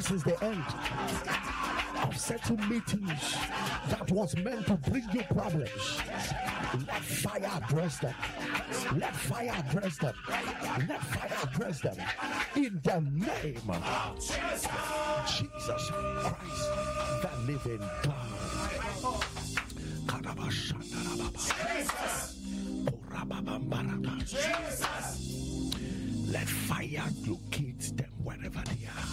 This is the end of certain meetings that was meant to bring you problems. Let fire address them. Let fire address them. Let fire address them. In the name of Jesus Christ, the living God. Jesus. Let fire locate them wherever they are.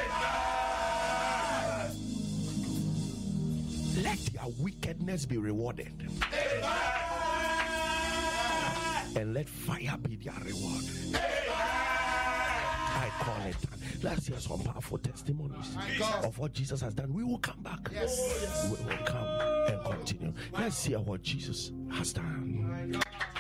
Let their wickedness be rewarded. And let fire be their reward. I call it. Let's hear some powerful testimonies of what Jesus has done. We will come back. Yes. We will come and continue. Let's hear what Jesus has done.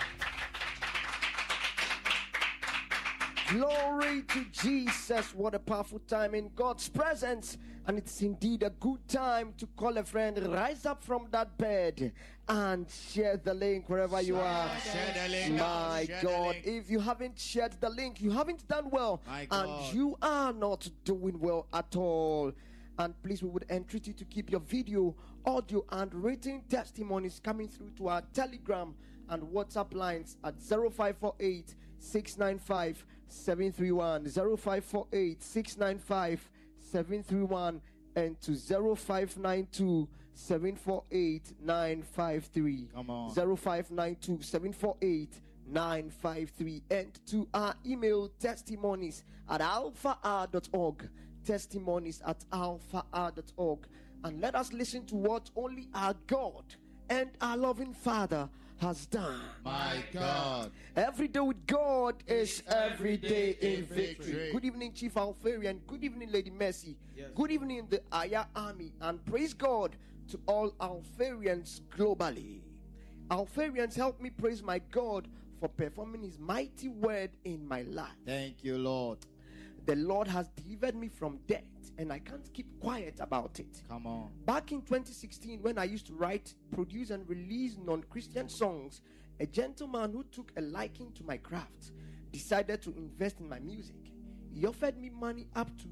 Glory to Jesus. What a powerful time in God's presence. And it's indeed a good time to call a friend, rise up from that bed and share the link wherever you are. Share the link. My God, if you haven't shared the link, you haven't done well. And you are not doing well at all. And please, we would entreat you to keep your video, audio, and written testimonies coming through to our Telegram and WhatsApp lines at 0548 695 731, 0548 695 731, and to 0592 748 953. Come on. 0592 748 953, and to our email testimonies at alphahour.org. Testimonies at alphahour.org. And let us listen to what only our God and our loving Father has done. My God. Every day with God is every day in victory. Good evening, Chief Alfarian. Good evening, Lady Mercy. Yes. Good evening, the Aya Army. And praise God to all Alfarians globally. Alfarians, help me praise my God for performing His mighty word in my life. Thank you, Lord. The Lord has delivered me from death, and I can't keep quiet about it. Come on. Back in 2016, when I used to write, produce, and release non-Christian songs, a gentleman who took a liking to my craft decided to invest in my music. He offered me money up to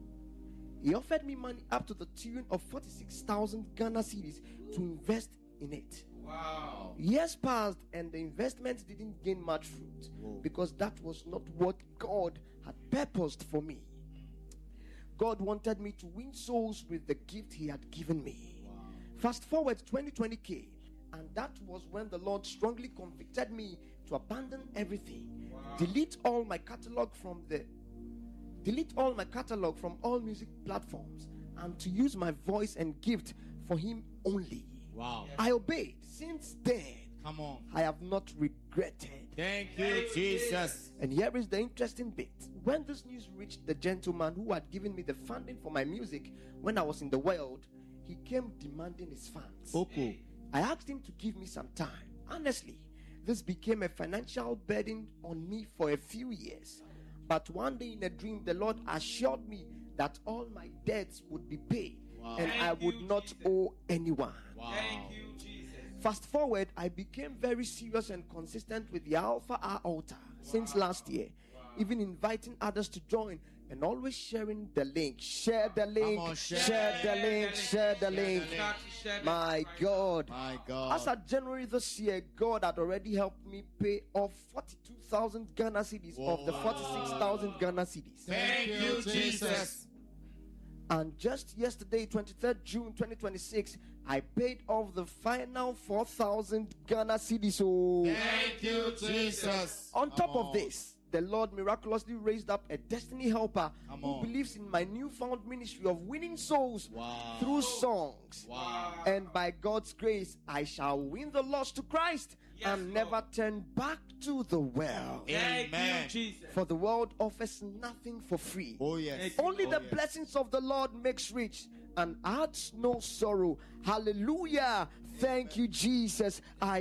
the tune of 46,000 Ghana cedis to invest in it. Wow. Years passed, and the investment didn't gain much fruit because that was not what God had purposed for me. God wanted me to win souls with the gift He had given me. Wow. Fast forward 2020 came, and that was when the Lord strongly convicted me to abandon everything, delete all my catalog from all music platforms, and to use my voice and gift for Him only. Wow. I obeyed. Since then, Come on. I have not regretted. Thank you, Jesus. And here is the interesting bit. When this news reached the gentleman who had given me the funding for my music when I was in the world, he came demanding his funds. Oko. I asked him to give me some time. Honestly, this became a financial burden on me for a few years. But one day in a dream, the Lord assured me that all my debts would be paid. Wow. And I would not owe anyone. Wow. Thank you, Jesus. Fast forward, I became very serious and consistent with the Alpha Hour altar since last year, even inviting others to join and always sharing the link. Share the link, on, share the link, share the link. My God. My God. As of January this year, God had already helped me pay off 42,000 Ghana cedis of the 46,000 Ghana cedis. Thank you, Jesus. And just yesterday, 23rd June 2026, I paid off the final 4,000 Ghana cedis. Oh. Thank you, Jesus. On top of this, the Lord miraculously raised up a destiny helper who believes in my newfound ministry of winning souls through songs. And by God's grace, I shall win the lost to Christ and never turn back to the world. Amen. For the world offers nothing for free. Oh, yes. Only the blessings of the Lord makes rich and adds no sorrow. Hallelujah. Thank you, Jesus.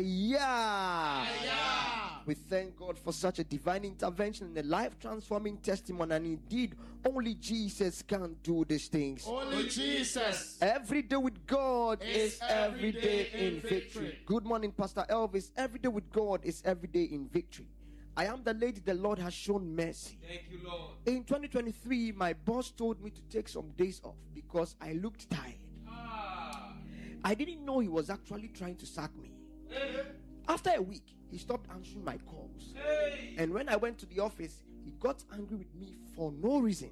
We thank God for such a divine intervention and a life-transforming testimony. And indeed, only Jesus can do these things. Only Jesus. Every day with God is every day in victory. Good morning, Pastor Elvis. Every day with God is every day in victory. I am the lady the Lord has shown mercy. Thank you, Lord. In 2023, my boss told me to take some days off because I looked tired. I didn't know he was actually trying to sack me. After a week, he stopped answering my calls. And when I went to the office, he got angry with me for no reason.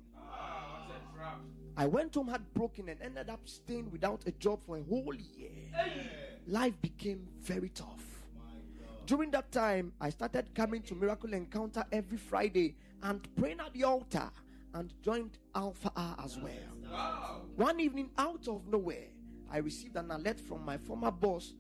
I went home heartbroken and ended up staying without a job for a whole year. Life became very tough. During that time, I started coming to Miracle Encounter every Friday and praying at the altar and joined Alpha R as well. One evening, out of nowhere, I received an alert from my former boss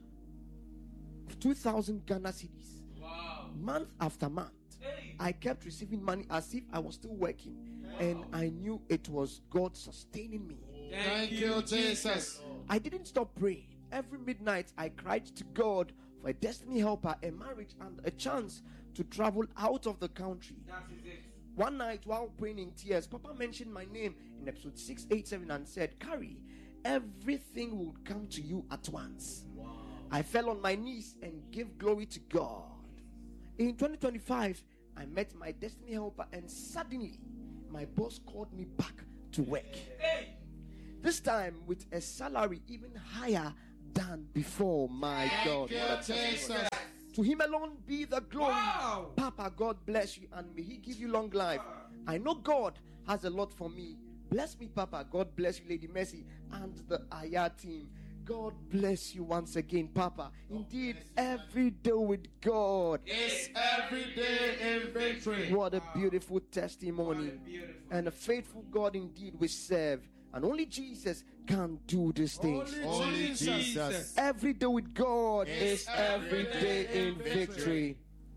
of 2,000 Ghana cedis. Month after month, I kept receiving money as if I was still working, and I knew it was God sustaining me. Thank you, Jesus. I didn't stop praying. Every midnight, I cried to God for a destiny helper, a marriage, and a chance to travel out of the country. That is it. One night, while praying in tears, Papa mentioned my name in episode 687 and said, "Carry, everything will come to you at once." I fell on my knees and gave glory to God. In 2025, I met my destiny helper, and suddenly, my boss called me back to work. This time with a salary even higher than before. My God. Thank you, Jesus. To him alone be the glory. Wow. Papa, God bless you and may he give you long life. I know God has a lot for me. Bless me, Papa. God bless you, Lady Mercy, and the Aya team. God bless you once again, Papa. Indeed, every day with God It's every day in victory. What a beautiful testimony. And a faithful God indeed we serve. And only Jesus can do these things. Only Jesus. Every day with God is every day in victory.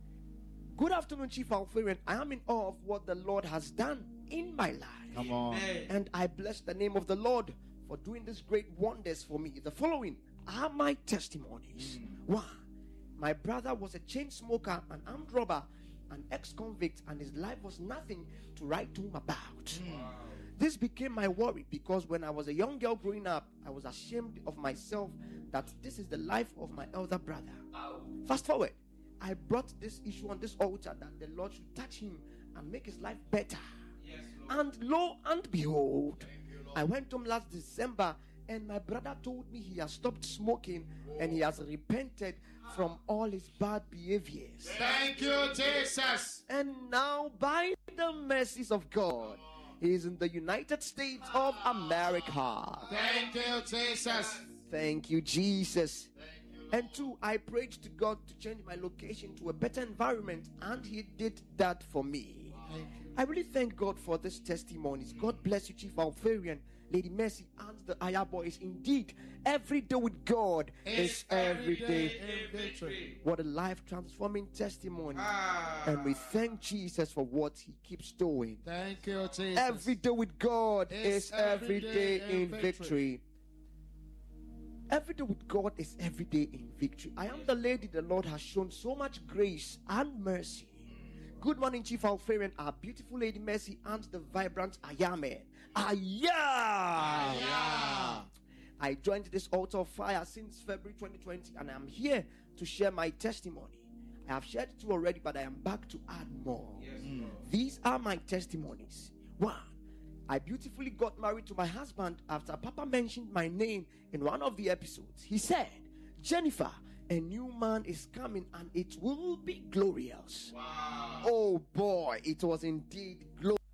Good afternoon, Chief Alfarian. I am in awe of what the Lord has done in my life. Come on. And I bless the name of the Lord for doing these great wonders for me. The following are my testimonies. 1. My brother was a chain smoker, an armed robber, an ex-convict, and his life was nothing to write home about. This became my worry because when I was a young girl growing up, I was ashamed of myself that this is the life of my elder brother. Fast forward, I brought this issue on this altar that the Lord should touch him and make his life better. Yes, And lo and behold, I went home last December and my brother told me he has stopped smoking and he has repented from all his bad behaviors. Thank you, Jesus. And now, by the mercies of God, he is in the United States of America. Thank you, Jesus. Thank you, Jesus. And 2, I prayed to God to change my location to a better environment, and he did that for me. I really thank God for these testimonies. God bless you, Chief Alfarian, Lady Mercy, and the Aya boys. Indeed, every day with God is every day. in victory. What a life-transforming testimony. And we thank Jesus for what he keeps doing. Thank you, Jesus. Every day with God is every day in victory. Every day with God is every day in victory. I am the lady the Lord has shown so much grace and mercy. Good morning, Chief Alfarian, our beautiful Lady Mercy, and the vibrant Ayame. I joined this altar of fire since February 2020, and I'm here to share my testimony. I have shared 2 already, but I am back to add more. These are my testimonies. 1. I beautifully got married to my husband after Papa mentioned my name in one of the episodes. He said, "Jennifer, a new man is coming and it will be glorious." Oh boy, it was indeed glorious.